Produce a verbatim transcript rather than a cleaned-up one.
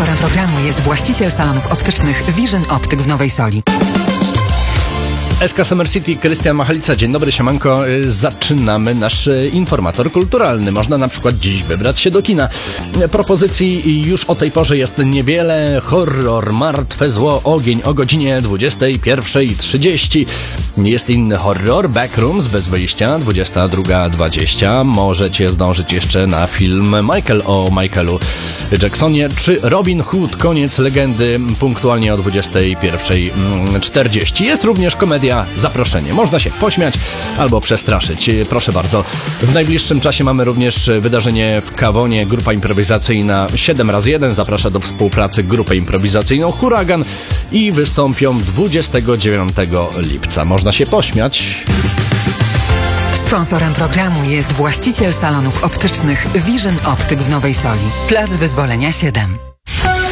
Sponsorem programu jest właściciel salonów optycznych Vision Optyk w Nowej Soli. S K Summer City, Krystian Machalica. Dzień dobry, siemanko. Zaczynamy nasz informator kulturalny. Można na przykład dziś wybrać się do kina. Propozycji już o tej porze jest niewiele. Horror, martwe zło, ogień o godzinie dwudziestej pierwszej trzydzieści. Jest inny horror, Backrooms, bez wyjścia, dwudziesta druga dwadzieścia. Możecie zdążyć jeszcze na film Michael o Michaelu Jacksonie, czy Robin Hood, koniec legendy, punktualnie o dwudziestej pierwszej czterdzieści. Jest również komedia Zaproszenie. Można się pośmiać albo przestraszyć. Proszę bardzo. W najbliższym czasie mamy również wydarzenie w Kawonie. Grupa improwizacyjna siedem razy jeden zaprasza do współpracy grupę improwizacyjną Huragan i wystąpią dwudziestego dziewiątego lipca. Można się pośmiać. Sponsorem programu jest właściciel salonów optycznych Vision Optyk w Nowej Soli. Plac Wyzwolenia siedem.